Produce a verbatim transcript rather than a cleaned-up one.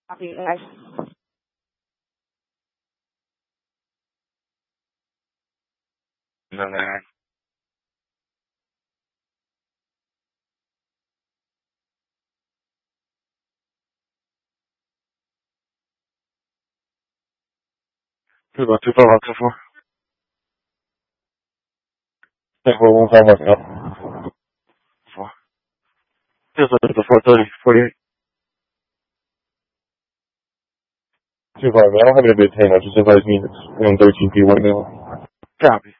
Okay, guys. No, man. Two about two, five, about two, four. Think we're one five, about up. Four. Feels like it's a four thirty, forty-eight. Two five, man. I don't have any bid ten. I just advise me it's one thirteen P right now. Copy.